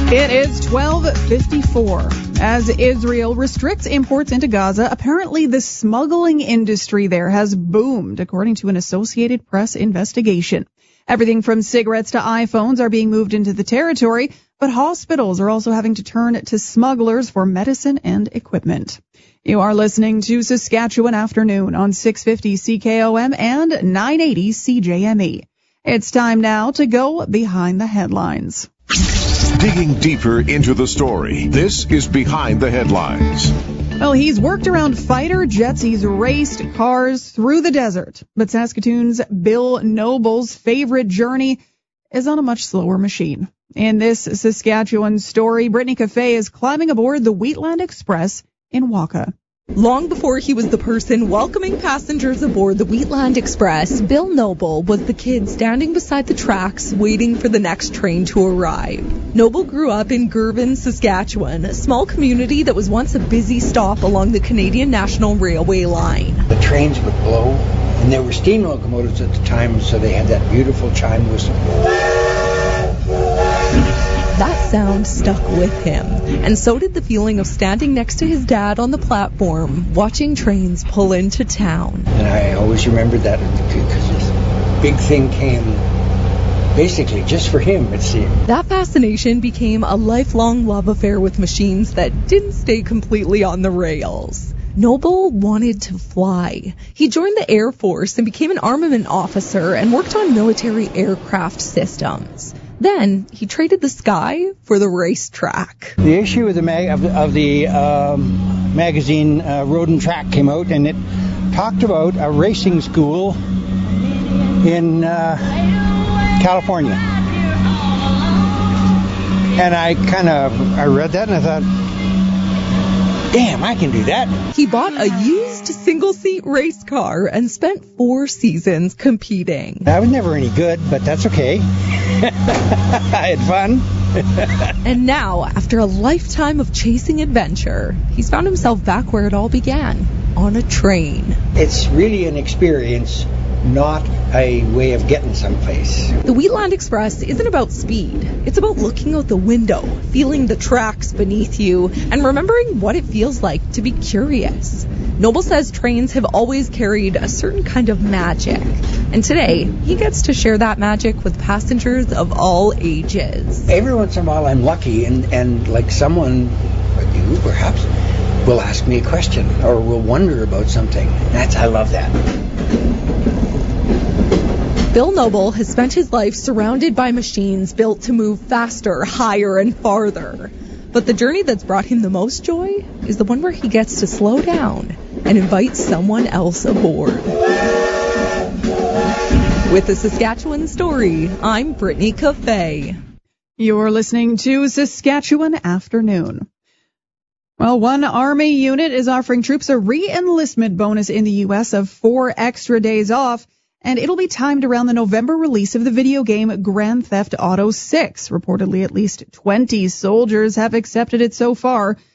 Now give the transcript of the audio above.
It is 12:54. As Israel restricts imports into Gaza, apparently the smuggling industry there has boomed, according to an Associated Press investigation. Everything from cigarettes to iPhones are being moved into the territory, but hospitals are also having to turn to smugglers for medicine and equipment. You are listening to Saskatchewan Afternoon on 650 CKOM and 980 CJME. It's time now to go behind the headlines. Digging deeper into the story, this is Behind the Headlines. Well, he's worked around fighter jets, he's raced cars through the desert, but Saskatoon's Bill Noble's favorite journey is on a much slower machine. In this Saskatchewan story, Brittany Cafe is climbing aboard the Wheatland Express in Waka. Long before he was the person welcoming passengers aboard the Wheatland Express, Bill Noble was the kid standing beside the tracks waiting for the next train to arrive. Noble grew up in Girvan, Saskatchewan, a small community that was once a busy stop along the Canadian National Railway line. The trains would blow, and there were steam locomotives at the time, so they had that beautiful chime whistle. That sound stuck with him, and so did the feeling of standing next to his dad on the platform, watching trains pull into town. And I always remembered that because this big thing came basically just for him, it seemed. That fascination became a lifelong love affair with machines that didn't stay completely on the rails. Noble wanted to fly. He joined the Air Force and became an armament officer and worked on military aircraft systems. Then he traded the sky for the racetrack. The issue of the magazine Road and Track came out, and it talked about a racing school in California. And I read that and I thought, damn, I can do that. He bought a used single-seat race car and spent 4 seasons competing. I was never any good, but that's okay. I had fun. And now, after a lifetime of chasing adventure, he's found himself back where it all began, on a train. It's really an experience, not a way of getting someplace. The Wheatland Express isn't about speed. It's about looking out the window, feeling the tracks beneath you, and remembering what it feels like to be curious. Noble says trains have always carried a certain kind of magic, and today he gets to share that magic with passengers of all ages. Every once in a while I'm lucky and like someone, like you perhaps, will ask me a question or will wonder about something. I love that. Bill Noble has spent his life surrounded by machines built to move faster, higher, and farther. But the journey that's brought him the most joy is the one where he gets to slow down and invite someone else aboard. With the Saskatchewan Story, I'm Brittany Cafe. You're listening to Saskatchewan Afternoon. Well, one Army unit is offering troops a re-enlistment bonus in the U.S. of 4 extra days off, and it'll be timed around the November release of the video game Grand Theft Auto 6. Reportedly, at least 20 soldiers have accepted it so far.